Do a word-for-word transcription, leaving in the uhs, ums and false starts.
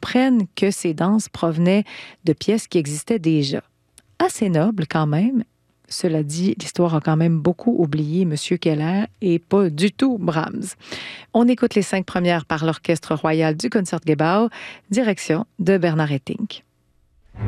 comprennent que ces danses provenaient de pièces qui existaient déjà. Assez noble quand même. Cela dit, l'histoire a quand même beaucoup oublié M. Keller et pas du tout Brahms. On écoute les cinq premières par l'Orchestre royal du Concertgebouw, direction de Bernard Haitink.